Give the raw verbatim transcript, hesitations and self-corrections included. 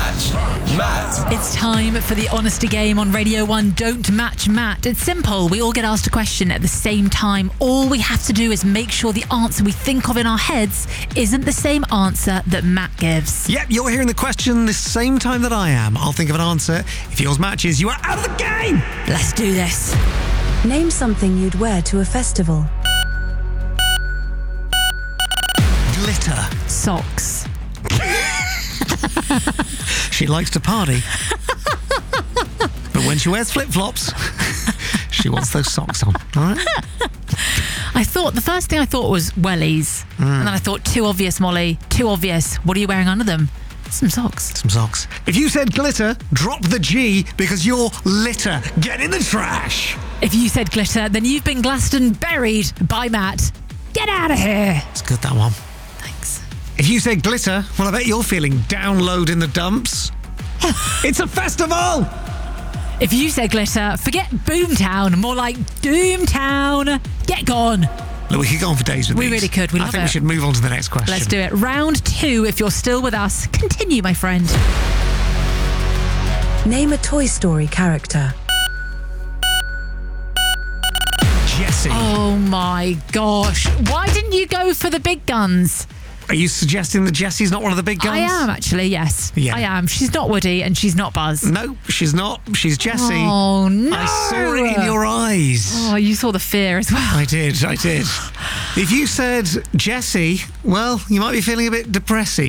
Match Matt. It's time for the honesty game on Radio one. Don't match Matt. It's simple. We all get asked a question at the same time. All we have to do is make sure the answer we think of in our heads isn't the same answer that Matt gives. Yep, you're hearing the question the same time that I am. I'll think of an answer. If yours matches, you are out of the game. Let's do this. Name something you'd wear to a festival. Glitter. Socks. She likes to party. But when she wears flip-flops, she wants those socks on. All right? I thought, the first thing I thought was wellies. Mm. And then I thought, too obvious, Molly. Too obvious. What are you wearing under them? Some socks. Some socks. If you said glitter, drop the G because you're litter. Get in the trash. If you said glitter, then you've been Glastonburied by Matt. Get out of here. It's good, that one. Thanks. If you said glitter, well, I bet you're feeling download in the dumps. It's a festival. If you said glitter, forget Boomtown. More like Doomtown. Get gone. Look, we could go on for days with We these. really could. We I love think it. we should move on to the next question. Let's do it. Round two, if you're still with us. Continue, my friend. Name a Toy Story character. Jessie. Oh my gosh. Why didn't you go for the big guns? Are you suggesting that Jessie's not one of the big guns? I am, actually, yes. Yeah. I am. She's not Woody and she's not Buzz. No, she's not. She's Jessie. Oh, no. I saw it in your eyes. Oh, you saw the fear as well. I did, I did. If you said Jessie, well, you might be feeling a bit depressy.